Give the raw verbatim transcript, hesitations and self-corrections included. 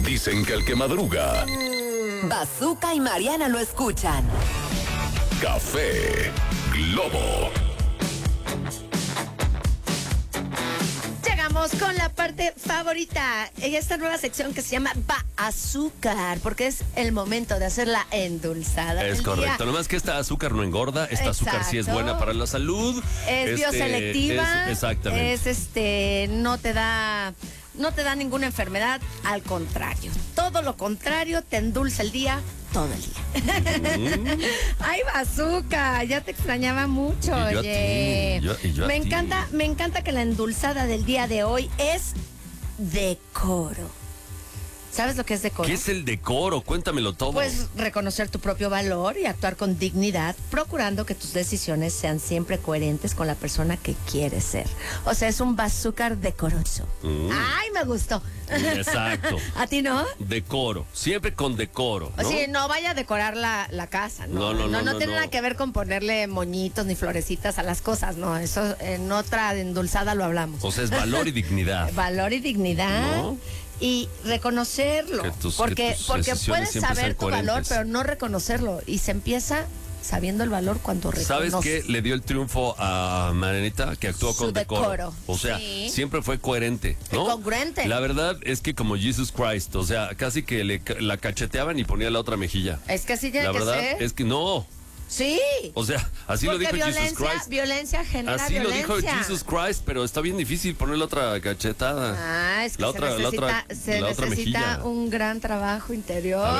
Dicen que el que madruga, Bazooka y Mariana lo escuchan. Café Globo. Llegamos con la parte favorita en esta nueva sección que se llama Va Azúcar, porque es el momento de hacerla endulzada. Es del correcto, día. nomás que esta azúcar no engorda, esta azúcar sí es Exacto. buena para la salud. Es Este, bioselectiva. es- exactamente. Es este, no te da, no te da ninguna enfermedad, al contrario. Todo lo contrario, te endulza el día todo el día. Mm. Ay, Bazooka, ya te extrañaba mucho, Y yo a oye. ti, yo- y yo a me ti. encanta, me encanta que la endulzada del día de hoy es decoro. ¿Sabes lo que es decoro? ¿Qué es el decoro? Cuéntamelo todo. Pues reconocer tu propio valor y actuar con dignidad, procurando que tus decisiones sean siempre coherentes con la persona que quieres ser. O sea, es un bazooka decoroso. Mm. ¡Ay, me gustó! Exacto. ¿A ti no? Decoro, siempre con decoro, ¿no? O sea, no vaya a decorar la, la casa, ¿no? No, no, no, no, tiene no. nada que ver con ponerle moñitos ni florecitas a las cosas, no. Eso en otra endulzada lo hablamos. O sea, es valor y dignidad. Valor y dignidad. ¿No? Y reconocerlo. Que tus- porque que tus porque decisiones puedes siempre saber sean tu valor, coherentes. pero no reconocerlo. Y se empieza sabiendo el valor cuando reconoces. ¿Sabes qué le dio el triunfo a Marianita? Que actuó Su con decoro. decoro. O sea, Sí. siempre fue coherente, ¿no? Congruente. La verdad es que como Jesus Christ, o sea, casi que le, la cacheteaban y ponía la otra mejilla. Es que así tiene La que verdad ser. es que no. Sí. O sea, así porque lo dijo violencia, Jesus Christ. violencia genera Así violencia. lo dijo Jesus Christ, pero está bien difícil ponerle otra cachetada. Ah, es que La se otra- la necesita, otra- se la otra necesita mejilla. un gran trabajo interior.